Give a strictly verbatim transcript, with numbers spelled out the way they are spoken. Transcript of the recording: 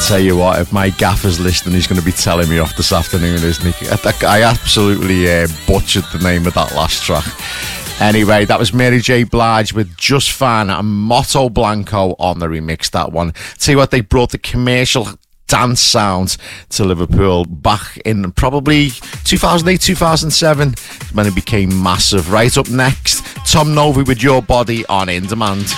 tell you what, if my gaffer's listening, he's going to be telling me off this afternoon, isn't he? I absolutely uh, butchered the name of that last track. Anyway, that was Mary J. Blige with Just Fan and Motto Blanco on the remix, that one. Tell you what, they brought the commercial dance sounds to Liverpool back in probably two thousand eight, two thousand seven when it became massive. Right up next, Tom Novy with Your Body on In Demand.